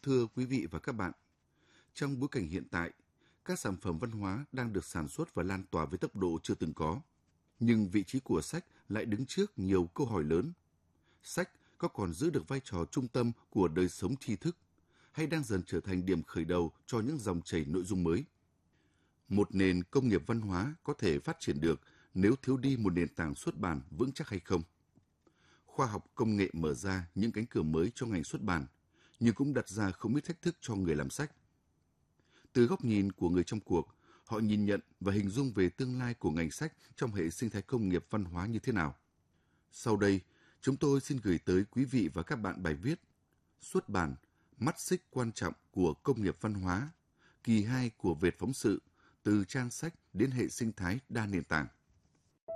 Thưa quý vị và các bạn, trong bối cảnh hiện tại, các sản phẩm văn hóa đang được sản xuất và lan tỏa với tốc độ chưa từng có. Nhưng vị trí của sách lại đứng trước nhiều câu hỏi lớn. Sách có còn giữ được vai trò trung tâm của đời sống tri thức, hay đang dần trở thành điểm khởi đầu cho những dòng chảy nội dung mới? Một nền công nghiệp văn hóa có thể phát triển được nếu thiếu đi một nền tảng xuất bản vững chắc hay không? Khoa học công nghệ mở ra những cánh cửa mới cho ngành xuất bản, nhưng cũng đặt ra không ít thách thức cho người làm sách. Từ góc nhìn của người trong cuộc, họ nhìn nhận và hình dung về tương lai của ngành sách trong hệ sinh thái công nghiệp văn hóa như thế nào. Sau đây, chúng tôi xin gửi tới quý vị và các bạn bài viết Xuất bản, mắt xích quan trọng của công nghiệp văn hóa, kỳ 2 của Vệt Phóng sự, từ trang sách đến hệ sinh thái đa nền tảng.